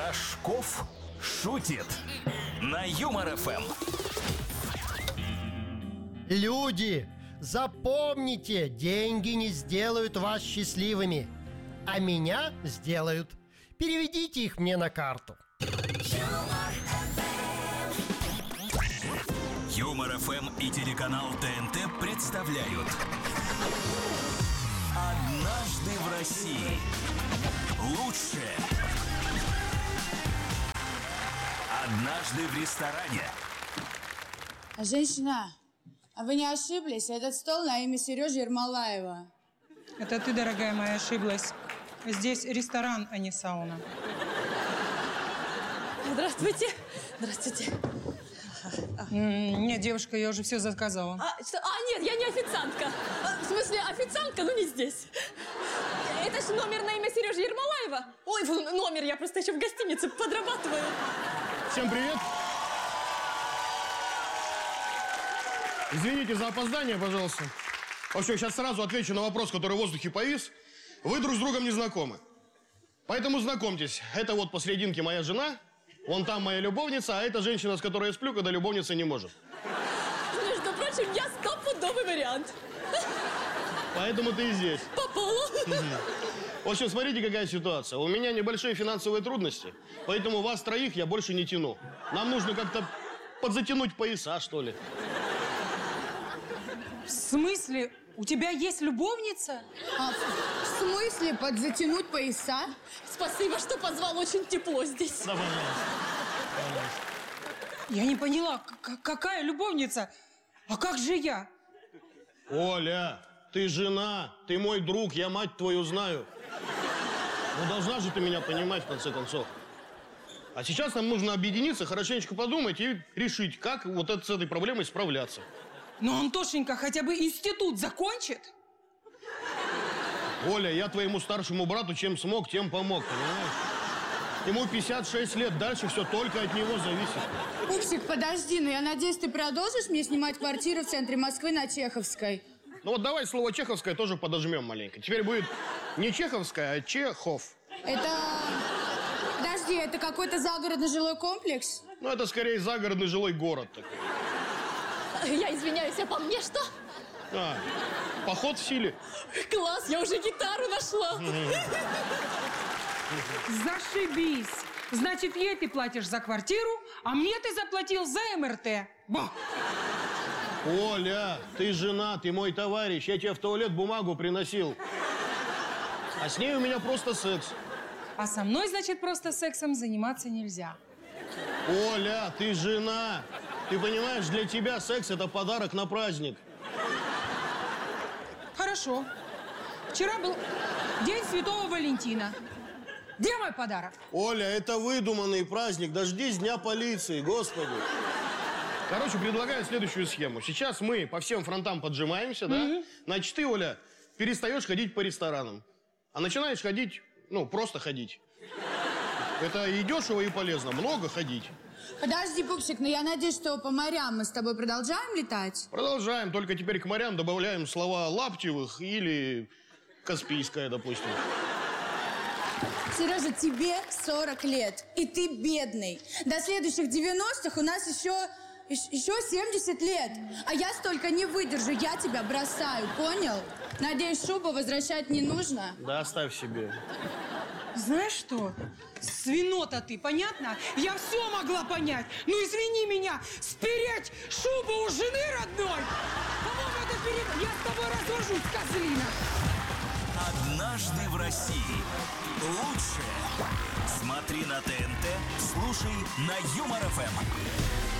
Рожков шутит на Юмор ФМ. Люди, запомните, деньги не сделают вас счастливыми, а меня сделают. Переведите их мне на карту. Юмор ФМ и телеканал ТНТ представляют «Однажды в России». Лучшее. Однажды в ресторане. Женщина, а вы не ошиблись? Этот стол на имя Сережи Ермолаева. Это ты, дорогая моя, ошиблась. Здесь ресторан, а не сауна. Здравствуйте. Здравствуйте. Нет, девушка, я уже все заказала. Нет, я не официантка. В смысле, официантка, но не здесь. Это ж номер на имя Сережи Ермолаева. Ой, номер, я просто еще в гостинице подрабатываю. Всем привет. Извините за опоздание, пожалуйста. В общем, сейчас сразу отвечу на вопрос, который в воздухе повис. Вы друг с другом не знакомы. Поэтому знакомьтесь. Это вот посерединке моя жена, вон там моя любовница, а это женщина, с которой я сплю, когда любовница не может. Между прочим, я стопудовый вариант. Поэтому ты и здесь. Попала. В общем, смотрите, какая ситуация. У меня небольшие финансовые трудности, поэтому вас троих я больше не тяну. Нам нужно как-то подзатянуть пояса, что ли. В смысле? У тебя есть любовница? В смысле подзатянуть пояса? Спасибо, что позвал, очень тепло здесь. Да, пожалуйста. Я не поняла, какая любовница? А как же я? Оля, ты жена, ты мой друг, я мать твою знаю. Ну, должна же ты меня понимать, в конце концов. А сейчас нам нужно объединиться, хорошенечко подумать и решить, как вот с этой проблемой справляться. Но Антошенька хотя бы институт закончит? Оля, я твоему старшему брату чем смог, тем помог, понимаешь? Ему 56 лет, дальше все только от него зависит. Пупсик, подожди, но я надеюсь, ты продолжишь мне снимать квартиру в центре Москвы на Чеховской? Ну вот давай слово «чеховское» тоже подожмем маленько. Теперь будет не «чеховская», а «Чехов». Это... Подожди, это какой-то загородный жилой комплекс? Ну это скорее загородный жилой город такой. Я извиняюсь, а по мне что? Поход в силе. Класс, я уже гитару нашла. Зашибись! Значит, ей ты платишь за квартиру, а мне ты заплатил за МРТ. Ба! Оля, ты жена, ты мой товарищ. Я тебе в туалет бумагу приносил. А с ней у меня просто секс. А со мной, значит, просто сексом заниматься нельзя. Оля, ты жена. Ты понимаешь, для тебя секс – это подарок на праздник. Хорошо. Вчера был День Святого Валентина. Где мой подарок? Оля, это выдуманный праздник. Дождись Дня полиции, господи. Короче, предлагаю следующую схему. Сейчас мы по всем фронтам поджимаемся, да? Значит, ты, Оля, перестаешь ходить по ресторанам. А начинаешь ходить, просто ходить. Это и дешево, и полезно. Много ходить. Подожди, Пупсик, но я надеюсь, что по морям мы с тобой продолжаем летать? Продолжаем, только теперь к морям добавляем слова Лаптевых или Каспийская, допустим. Сережа, тебе 40 лет, и ты бедный. До следующих 90-х у нас еще 70 лет. А я столько не выдержу, я тебя бросаю, понял? Надеюсь, шубу возвращать не нужно? Да оставь себе. Знаешь что? Свинота ты, понятно? Я все могла понять. Ну, извини меня, спереть шубу у жены родной? По-моему, это перед... Я с тобой развожусь, козлина. «Однажды в России». Лучшее. Смотри на ТНТ, слушай на Юмор ФМ.